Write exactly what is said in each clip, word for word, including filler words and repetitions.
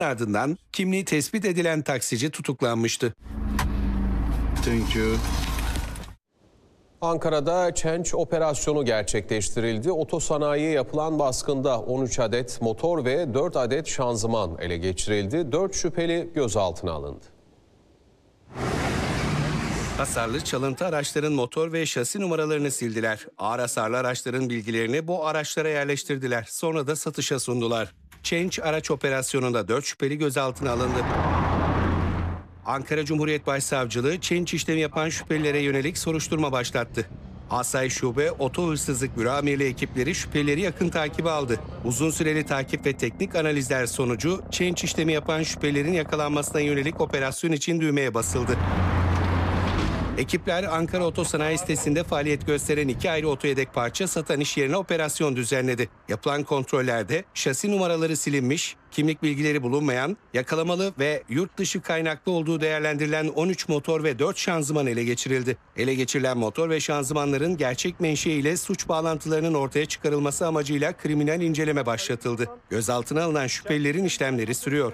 Ardından kimliği tespit edilen taksici tutuklanmıştı. Thank you. Ankara'da Çenç operasyonu gerçekleştirildi. Otosanayiye yapılan baskında on üç adet motor ve dört adet şanzıman ele geçirildi. dört şüpheli gözaltına alındı. Hasarlı çalıntı araçların motor ve şasi numaralarını sildiler. Ağır hasarlı araçların bilgilerini bu araçlara yerleştirdiler. Sonra da satışa sundular. Çenç araç operasyonunda dört şüpheli gözaltına alındı. Ankara Cumhuriyet Başsavcılığı Çenç işlemi yapan şüphelilere yönelik soruşturma başlattı. Asayiş Şube Oto Hırsızlık Büro Amirliği ekipleri şüphelileri yakın takibe aldı. Uzun süreli takip ve teknik analizler sonucu Çenç işlemi yapan şüphelilerin yakalanmasına yönelik operasyon için düğmeye basıldı. Ekipler Ankara Otosanayi sitesinde faaliyet gösteren iki ayrı otoyedek parça satan iş yerine operasyon düzenledi. Yapılan kontrollerde şasi numaraları silinmiş, kimlik bilgileri bulunmayan, yakalamalı ve yurt dışı kaynaklı olduğu değerlendirilen on üç motor ve dört şanzıman ele geçirildi. Ele geçirilen motor ve şanzımanların gerçek menşeiyle suç bağlantılarının ortaya çıkarılması amacıyla kriminal inceleme başlatıldı. Gözaltına alınan şüphelilerin işlemleri sürüyor.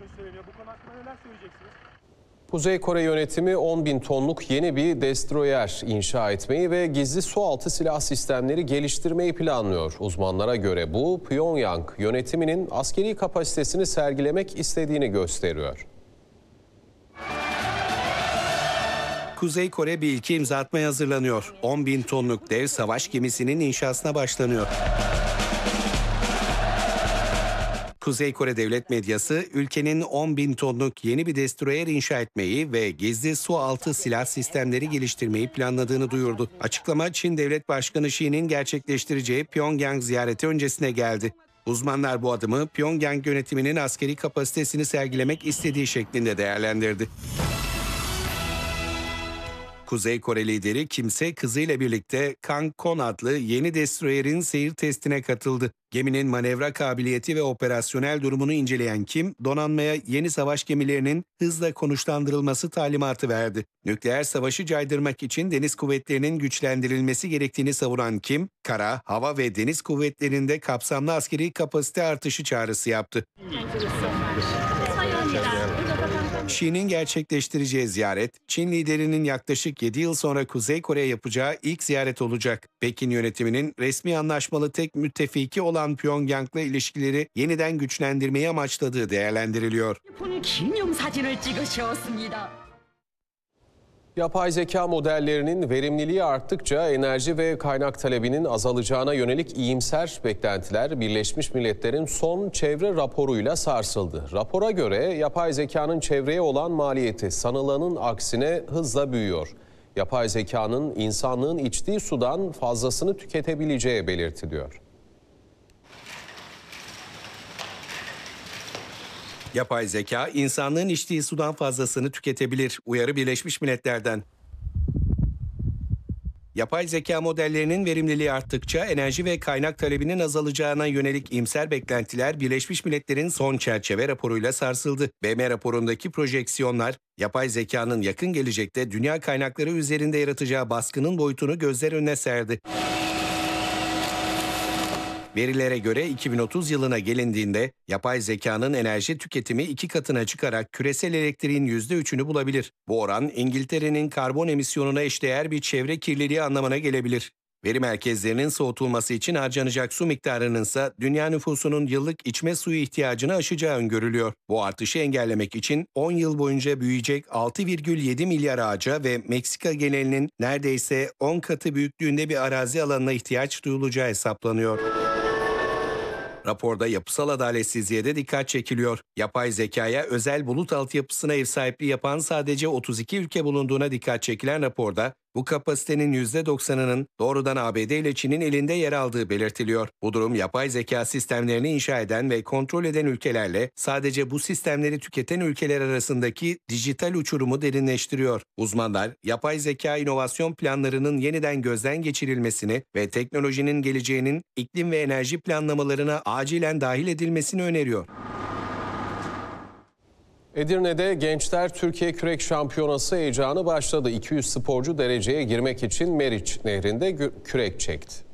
Kuzey Kore yönetimi on bin tonluk yeni bir destroyer inşa etmeyi ve gizli sualtı silah sistemleri geliştirmeyi planlıyor. Uzmanlara göre bu Pyongyang yönetiminin askeri kapasitesini sergilemek istediğini gösteriyor. Kuzey Kore bir ilke imza atmaya hazırlanıyor. on bin tonluk dev savaş gemisinin inşasına başlanıyor. Kuzey Kore devlet medyası ülkenin on bin tonluk yeni bir destroyer inşa etmeyi ve gizli su altı silah sistemleri geliştirmeyi planladığını duyurdu. Açıklama Çin Devlet Başkanı Xi'nin gerçekleştireceği Pyongyang ziyareti öncesine geldi. Uzmanlar bu adımı Pyongyang yönetiminin askeri kapasitesini sergilemek istediği şeklinde değerlendirdi. Kuzey Kore lideri Kimse kızıyla birlikte Kangkon adlı yeni destroyerin seyir testine katıldı. Geminin manevra kabiliyeti ve operasyonel durumunu inceleyen Kim, donanmaya yeni savaş gemilerinin hızla konuşlandırılması talimatı verdi. Nükleer savaşı caydırmak için deniz kuvvetlerinin güçlendirilmesi gerektiğini savunan Kim, kara, hava ve deniz kuvvetlerinde kapsamlı askeri kapasite artışı çağrısı yaptı. Xi'nin gerçekleştireceği ziyaret, Çin liderinin yaklaşık yedi yıl sonra Kuzey Kore'ye yapacağı ilk ziyaret olacak. Pekin yönetiminin resmi anlaşmalı tek müttefiki olan Pyongyang'la ilişkileri yeniden güçlendirmeyi amaçladığı değerlendiriliyor. Yapay zeka modellerinin verimliliği arttıkça enerji ve kaynak talebinin azalacağına yönelik iyimser beklentiler Birleşmiş Milletler'in son çevre raporuyla sarsıldı. Rapora göre yapay zekanın çevreye olan maliyeti sanılanın aksine hızla büyüyor. Yapay zekanın insanlığın içtiği sudan fazlasını tüketebileceği belirtiliyor. Yapay zeka, insanlığın içtiği sudan fazlasını tüketebilir. Uyarı Birleşmiş Milletler'den. Yapay zeka modellerinin verimliliği arttıkça enerji ve kaynak talebinin azalacağına yönelik iyimser beklentiler Birleşmiş Milletler'in son çerçeve raporuyla sarsıldı. B M raporundaki projeksiyonlar, yapay zekanın yakın gelecekte dünya kaynakları üzerinde yaratacağı baskının boyutunu gözler önüne serdi. Verilere göre iki bin otuz yılına gelindiğinde yapay zekanın enerji tüketimi iki katına çıkarak küresel elektriğin yüzde üçünü bulabilir. Bu oran İngiltere'nin karbon emisyonuna eşdeğer bir çevre kirliliği anlamına gelebilir. Veri merkezlerinin soğutulması için harcanacak su miktarının ise dünya nüfusunun yıllık içme suyu ihtiyacını aşacağı öngörülüyor. Bu artışı engellemek için on yıl boyunca büyüyecek altı virgül yedi milyar ağaca ve Meksika genelinin neredeyse on katı büyüklüğünde bir arazi alanına ihtiyaç duyulacağı hesaplanıyor. Raporda yapısal adaletsizliğe de dikkat çekiliyor. Yapay zekaya özel bulut altyapısına ev sahipliği yapan sadece otuz iki ülke bulunduğuna dikkat çekilen raporda, bu kapasitenin yüzde doksanının doğrudan A B D ile Çin'in elinde yer aldığı belirtiliyor. Bu durum yapay zeka sistemlerini inşa eden ve kontrol eden ülkelerle sadece bu sistemleri tüketen ülkeler arasındaki dijital uçurumu derinleştiriyor. Uzmanlar, yapay zeka inovasyon planlarının yeniden gözden geçirilmesini ve teknolojinin geleceğinin iklim ve enerji planlamalarına acilen dahil edilmesini öneriyor. Edirne'de Gençler Türkiye Kürek Şampiyonası heyecanı başladı. iki yüz sporcu dereceye girmek için Meriç Nehri'nde kürek çekti.